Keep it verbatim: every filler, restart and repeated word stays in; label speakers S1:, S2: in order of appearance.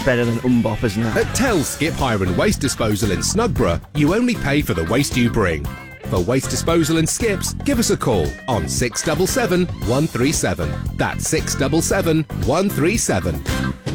S1: That's better than umbop, isn't it?
S2: At Tell Skip Hire and Waste Disposal in Snugborough, you only pay for the waste you bring. For waste disposal and skips, give us a call on six seven seven, one three seven. That's six seven seven, one three seven.